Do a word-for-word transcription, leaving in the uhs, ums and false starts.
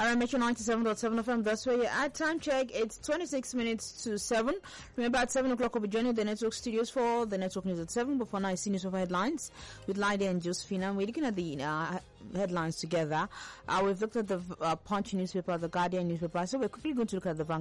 I'm Metro ninety-seven point seven F M. That's where you're at. Time check. It's twenty-six minutes to seven. Remember, at seven o'clock, we'll be joining the network studios for the network news at seven. But for now, it's news over headlines with Lydia and Josephina. We're looking at the uh, headlines together. Uh, we've looked at the uh, Punch newspaper, the Guardian newspaper. So we're quickly going to look at the Vanguard